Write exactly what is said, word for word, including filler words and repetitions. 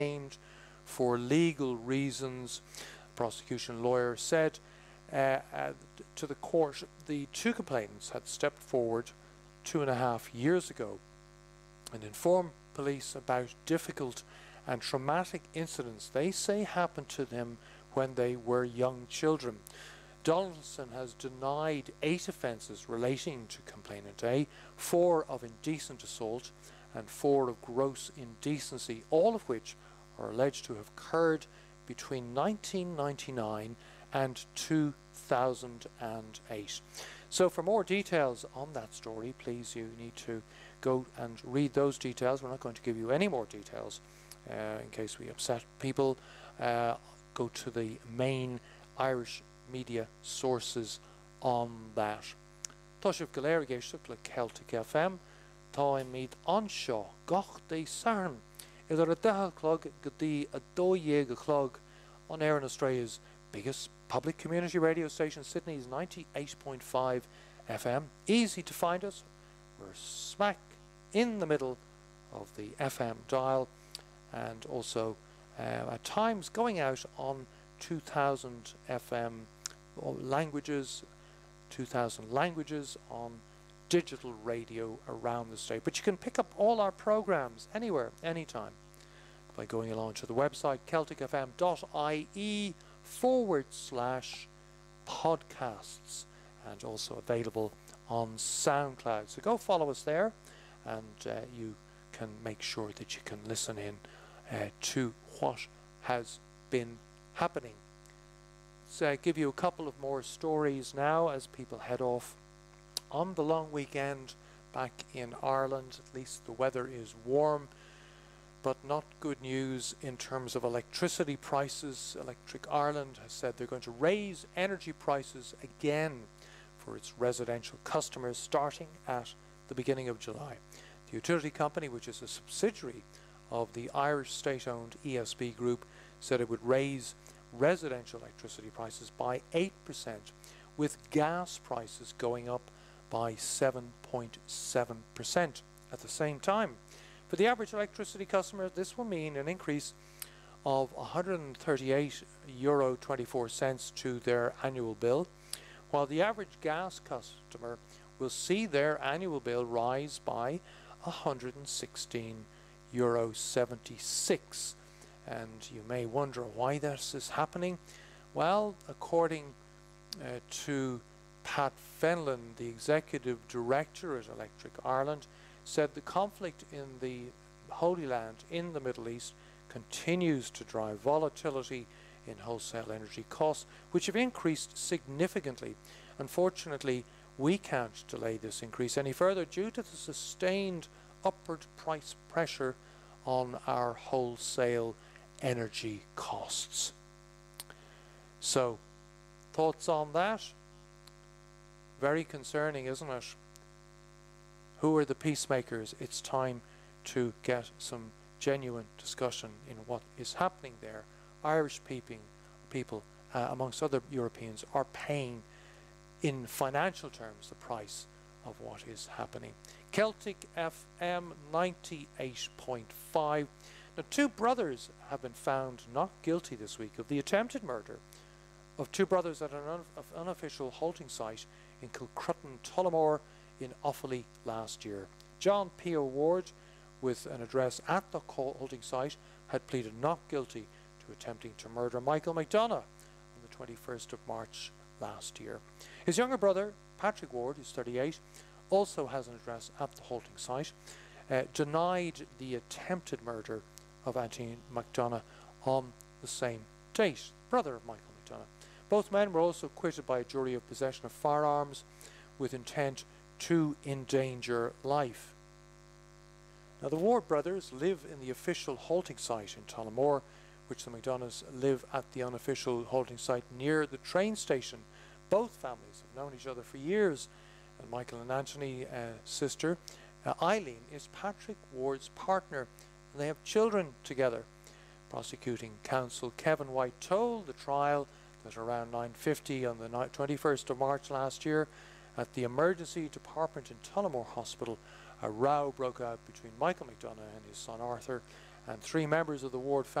named for legal reasons. Prosecution lawyer said uh, uh, to the court the two complainants had stepped forward two and a half years ago and informed police about difficult and traumatic incidents they say happened to them when they were young children. Donaldson has denied eight offences relating to complainant A, four of indecent assault and four of gross indecency, all of which are alleged to have occurred between nineteen ninety-nine and two thousand eight. So for more details on that story, please, you need to go and read those details. We're not going to give you any more details uh, in case we upset people. Uh, go to the main Irish media sources on that. Tá sibh go léir géisteach le Celtic F M, tá imid anseo gach dé sarn idir a deichead clog go dtí a dóigh clog on air in Australia's biggest public community radio station, Sydney's ninety-eight point five F M. Easy to find us. We're smack in the middle of the F M dial, and also uh, at times going out on two thousand F M languages, two thousand languages on digital radio around the state. But you can pick up all our programs anywhere, anytime, by going along to the website celtic f m dot i e forward slash podcasts, and also available on SoundCloud. So go follow us there, and uh, you can make sure that you can listen in uh, to what has been happening. Let's uh, give you a couple of more stories now as people head off on the long weekend back in Ireland. At least the weather is warm, but not good news in terms of electricity prices. Electric Ireland has said they're going to raise energy prices again for its residential customers starting at the beginning of July. The utility company, which is a subsidiary of the Irish state-owned E S B group, said it would raise residential electricity prices by eight percent, with gas prices going up by seven point seven percent at the same time. For the average electricity customer, this will mean an increase of one hundred thirty-eight euro twenty-four cents to their annual bill, while the average gas customer will see their annual bill rise by one hundred sixteen euro seventy-six. And you may wonder why this is happening. Well, according uh, to Pat Fenlon, the executive director at Electric Ireland, said the conflict in the Holy Land in the Middle East continues to drive volatility in wholesale energy costs, which have increased significantly. Unfortunately, we can't delay this increase any further due to the sustained upward price pressure on our wholesale energy costs. So, thoughts on that? Very concerning, isn't it? Who are the peacemakers? It's time to get some genuine discussion in what is happening there. Irish peeping, people, uh, amongst other Europeans, are paying in financial terms the price of what is happening. Celtic F M ninety-eight point five. Now, two brothers have been found not guilty this week of the attempted murder of two brothers at an un unofficial halting site in Kilcrutton, Tullamore in Offaly last year. John P. O'Ward, with an address at the halting site, had pleaded not guilty to attempting to murder Michael McDonagh on the twenty-first of March last year. His younger brother, Patrick Ward, who's thirty-eight, also has an address at the halting site, uh, denied the attempted murder of Anthony McDonagh on the same date, brother of Michael McDonagh. Both men were also acquitted by a jury of possession of firearms with intent to endanger life. Now, the Ward brothers live in the official halting site in Tullamore, which the McDonaghs live at the unofficial halting site near the train station. Both families have known each other for years, and Michael and Anthony's uh, sister, uh, Eileen, is Patrick Ward's partner, and they have children together. Prosecuting counsel Kevin White told the trial that around nine fifty on the twenty-first of March last year, at the emergency department in Tullamore Hospital, a row broke out between Michael McDonagh and his son Arthur and three members of the ward